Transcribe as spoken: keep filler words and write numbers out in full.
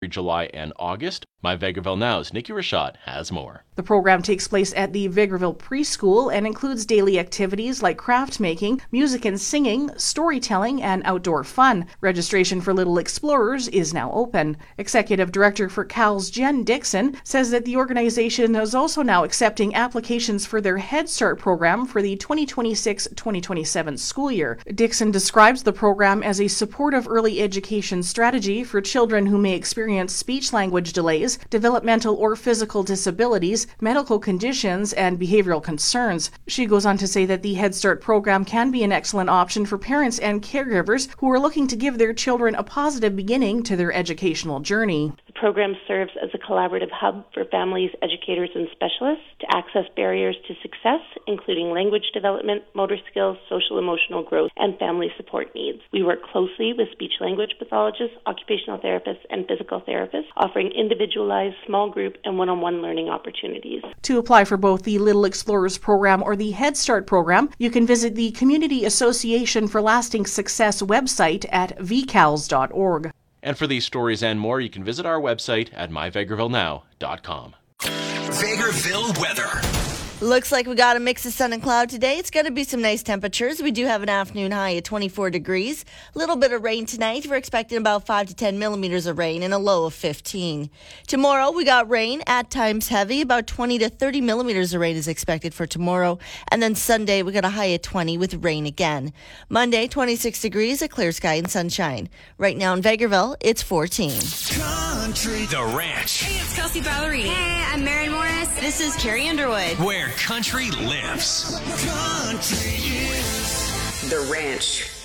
through July and August. My Vegreville Now's Nikki Rashad has more. The program takes place at the Vegreville Preschool and includes daily activities like craft making, music and singing, storytelling, and outdoor fun. Registration for Little Explorers is now open. Executive Director for C A L's Jen Dixon says that the organization is also now accepting applications for their Head Start program for the twenty twenty-six twenty twenty-seven school year. Dixon describes the program as a supportive early education strategy for children who may experience speech-language delays, developmental or physical disabilities, medical conditions, and behavioral concerns. She goes on to say that the Head Start program can be an excellent option for parents and caregivers who are looking to give their children a positive beginning to their educational journey. The program serves as a collaborative hub for families, educators, and specialists to access barriers to success, including language development, motor skills, social emotional growth, and family support needs. We work closely with speech-language pathologists, occupational therapists, and physical therapists, offering individualized, small group, and one-on-one learning opportunities. To apply for both the Little Explorers program or the Head Start program, you can visit the Community Association for Lasting Success website at v c a l s dot org. And for these stories and more, you can visit our website at my vegreville now dot com. Vegreville weather. Looks like we got a mix of sun and cloud today. It's going to be some nice temperatures. We do have an afternoon high at twenty-four degrees. A little bit of rain tonight. We're expecting about five to ten millimeters of rain and a low of fifteen. Tomorrow we got rain, at times heavy. About twenty to thirty millimeters of rain is expected for tomorrow. And then Sunday we got a high at twenty with rain again. Monday, twenty-six degrees, a clear sky and sunshine. Right now in Vegreville, it's fourteen. Country, the ranch. Hey, it's Kelsey Ballerini. Hey, I'm Maren Morris. This is Carrie Underwood. Where country lives. Country is The Ranch.